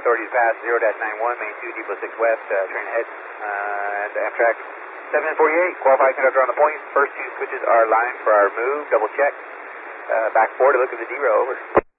authority to pass 0-91, main 2, Depot 6 west, train ahead, and Amtrak 748, qualified conductor on the point. First two switches are lined for our move, double check. Back 4 to look at the zero, over.